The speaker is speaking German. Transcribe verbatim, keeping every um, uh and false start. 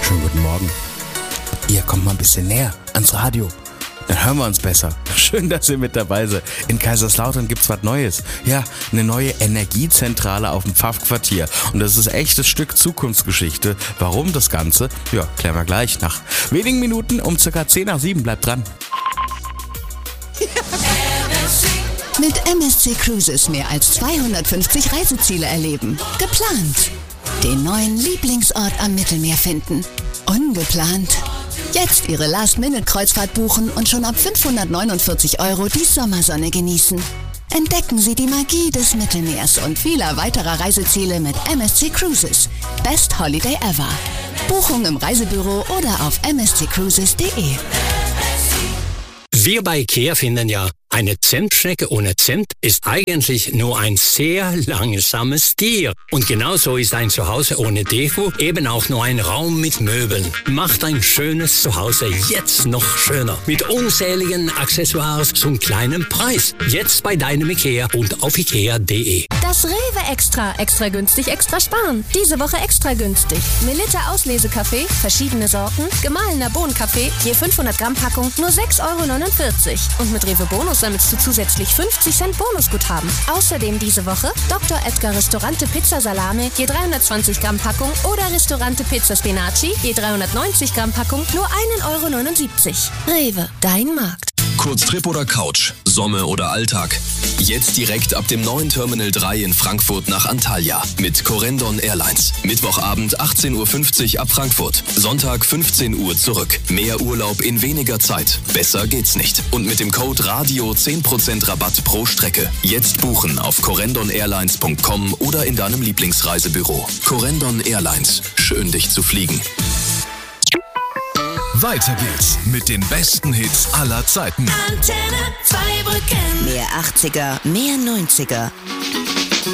Schönen guten Morgen. Ihr kommt mal ein bisschen näher ans Radio. Dann hören wir uns besser. Schön, dass ihr mit dabei seid. In Kaiserslautern gibt's was Neues. Ja, eine neue Energiezentrale auf dem Pfaffquartier. Und das ist echtes Stück Zukunftsgeschichte. Warum das Ganze? Ja, klären wir gleich nach wenigen Minuten um circa zehn nach sieben. Bleibt dran. Mit M S C Cruises mehr als zweihundertfünfzig Reiseziele erleben. Geplant. Den neuen Lieblingsort am Mittelmeer finden. Ungeplant. Jetzt Ihre Last-Minute-Kreuzfahrt buchen und schon ab fünfhundertneunundvierzig Euro die Sommersonne genießen. Entdecken Sie die Magie des Mittelmeers und vieler weiterer Reiseziele mit M S C Cruises. Best Holiday ever. Buchung im Reisebüro oder auf m s c cruises punkt d e. Wir bei IKEA finden ja, eine Zimtschnecke ohne Zimt ist eigentlich nur ein sehr langsames Tier. Und genauso ist ein Zuhause ohne Deko eben auch nur ein Raum mit Möbeln. Macht ein schönes Zuhause jetzt noch schöner. Mit unzähligen Accessoires zum kleinen Preis. Jetzt bei deinem IKEA und auf ikea punkt d e. Das Rewe Extra. Extra günstig, extra sparen. Diese Woche extra günstig. Melitta Auslesekaffee, verschiedene Sorten, gemahlener Bohnenkaffee, je fünfhundert Gramm Packung, nur sechs Euro neunundvierzig. Und mit Rewe Bonus sammelst du zusätzlich fünfzig Cent Bonusguthaben. Außerdem diese Woche Doktor Edgar Restaurante Pizza Salame, je dreihundertzwanzig Gramm Packung oder Restaurante Pizza Spinaci, je dreihundertneunzig Gramm Packung, nur ein Euro neunundsiebzig. Rewe, dein Markt. Kurztrip oder Couch, Sommer oder Alltag. Jetzt direkt ab dem neuen Terminal drei in Frankfurt nach Antalya mit Corendon Airlines. Mittwochabend achtzehn Uhr fünfzig ab Frankfurt. Sonntag fünfzehn Uhr zurück. Mehr Urlaub in weniger Zeit. Besser geht's nicht. Und mit dem Code RADIO zehn Prozent Rabatt pro Strecke. Jetzt buchen auf corendon airlines punkt com oder in deinem Lieblingsreisebüro. Corendon Airlines. Schön, dich zu fliegen. Weiter geht's mit den besten Hits aller Zeiten. Antenne Zweibrücken. Mehr achtziger, mehr neunziger.